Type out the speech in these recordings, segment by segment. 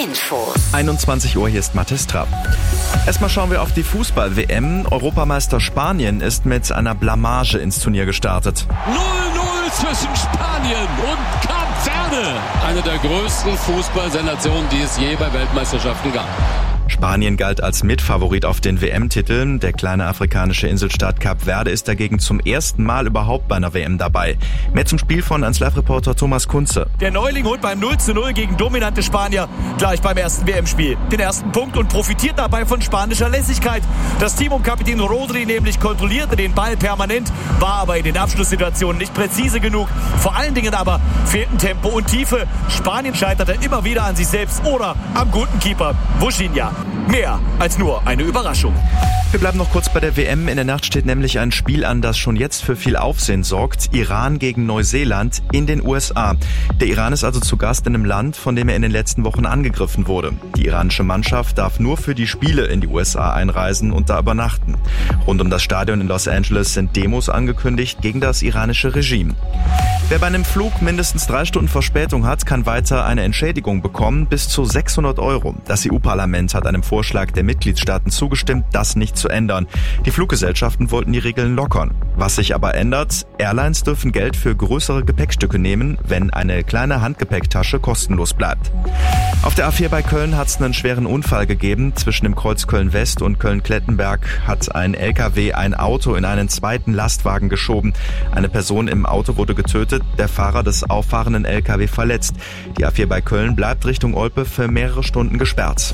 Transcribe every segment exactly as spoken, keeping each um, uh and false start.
Infos. einundzwanzig Uhr, hier ist Mathis Trapp. Erstmal schauen wir auf die Fußball-W M. Europameister Spanien ist mit einer Blamage ins Turnier gestartet. null null zwischen Spanien und Kap Verde. Eine der größten Fußballsensationen, die es je bei Weltmeisterschaften gab. Spanien galt als Mitfavorit auf den W M-Titel. Der kleine afrikanische Inselstaat Kap Verde ist dagegen zum ersten Mal überhaupt bei einer W M dabei. Mehr zum Spiel von eins Live-Reporter Thomas Kunze. Der Neuling holt beim null zu null gegen dominante Spanier gleich beim ersten W M-Spiel den ersten Punkt und profitiert dabei von spanischer Lässigkeit. Das Team um Kapitän Rodri nämlich kontrollierte den Ball permanent, war aber in den Abschlusssituationen nicht präzise genug. Vor allen Dingen aber fehlten Tempo und Tiefe. Spanien scheiterte immer wieder an sich selbst oder am guten Keeper Vuchinha. Mehr als nur eine Überraschung. Wir bleiben noch kurz bei der W M. In der Nacht steht nämlich ein Spiel an, das schon jetzt für viel Aufsehen sorgt. Iran gegen Neuseeland in den U S A. Der Iran ist also zu Gast in einem Land, von dem er in den letzten Wochen angegriffen wurde. Die iranische Mannschaft darf nur für die Spiele in die U S A einreisen und da übernachten. Rund um das Stadion in Los Angeles sind Demos angekündigt gegen das iranische Regime. Wer bei einem Flug mindestens drei Stunden Verspätung hat, kann weiter eine Entschädigung bekommen, bis zu sechshundert Euro. Das E U-Parlament hat einem Vorschlag der Mitgliedstaaten zugestimmt, das nicht zu ändern. Die Fluggesellschaften wollten die Regeln lockern. Was sich aber ändert, Airlines dürfen Geld für größere Gepäckstücke nehmen, wenn eine kleine Handgepäcktasche kostenlos bleibt. Auf der A vier bei Köln hat es einen schweren Unfall gegeben. Zwischen dem Kreuz Köln-West und Köln-Klettenberg hat ein L K W ein Auto in einen zweiten Lastwagen geschoben. Eine Person im Auto wurde getötet, der Fahrer des auffahrenden L K W verletzt. Die A vier bei Köln bleibt Richtung Olpe für mehrere Stunden gesperrt.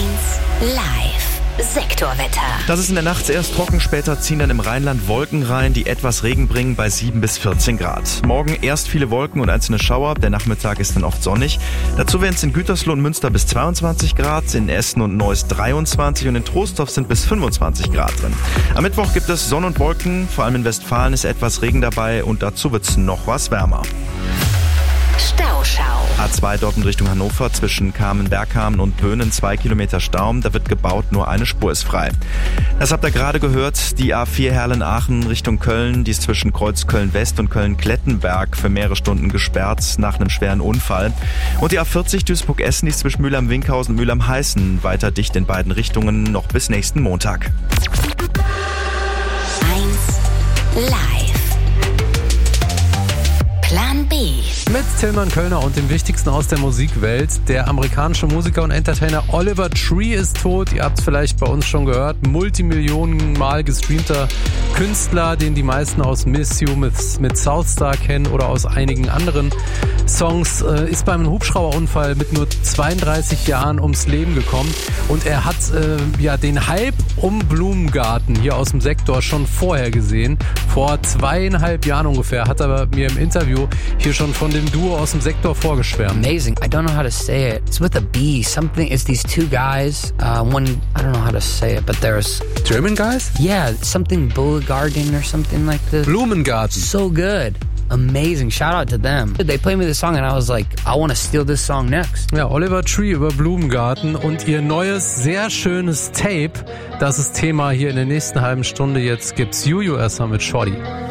eins Live. Sektorwetter. Das ist in der Nacht erst trocken, später ziehen dann im Rheinland Wolken rein, die etwas Regen bringen bei sieben bis vierzehn Grad. Morgen erst viele Wolken und einzelne Schauer, der Nachmittag ist dann oft sonnig. Dazu werden es in Gütersloh und Münster bis zweiundzwanzig Grad, in Essen und Neuss dreiundzwanzig und in Troisdorf sind bis fünfundzwanzig Grad drin. Am Mittwoch gibt es Sonne und Wolken, vor allem in Westfalen ist etwas Regen dabei und dazu wird es noch was wärmer. Stauschau. A zwei Dortmund Richtung Hannover zwischen Kamen-Bergkamen und Böhnen zwei Kilometer Stau. Da wird gebaut, nur eine Spur ist frei. Das habt ihr gerade gehört. Die A vier Herlen-Aachen Richtung Köln, die ist zwischen Kreuz Köln-West und Köln-Klettenberg für mehrere Stunden gesperrt nach einem schweren Unfall. Und die A vierzig Duisburg-Essen, die ist zwischen Mülheim-Winkhausen und Mülheim-Heißen weiter dicht in beiden Richtungen noch bis nächsten Montag. eins Live. Plan B. Mit Tilman Kölner und dem Wichtigsten aus der Musikwelt. Der amerikanische Musiker und Entertainer Oliver Tree ist tot. Ihr habt es vielleicht bei uns schon gehört. Multimillionenmal gestreamter Künstler, den die meisten aus Miss You mit, mit Southstar kennen oder aus einigen anderen Songs, äh, ist beim Hubschrauberunfall mit nur zweiunddreißig Jahren ums Leben gekommen. Und er hat äh, ja den Hype um Blumengarten hier aus dem Sektor schon vorher gesehen. Vor zweieinhalb Jahren ungefähr hat er mir im Interview hier schon von dem Duo aus dem Sektor vorgeschwärmt. Amazing. I don't know how to say it. It's with a B. Something. It's these two guys. Uh, one. I don't know how to say it, but there's German guys? Yeah, something Bulgarden or something like this. Blumengarten. So good. Amazing. Shout out to them. They played me the song and I was like, I want to steal this song next. Ja, Oliver Tree über Blumengarten und ihr neues, sehr schönes Tape. Das ist Thema hier in der nächsten halben Stunde. Jetzt gibt's Juju erstmal mit Shorty.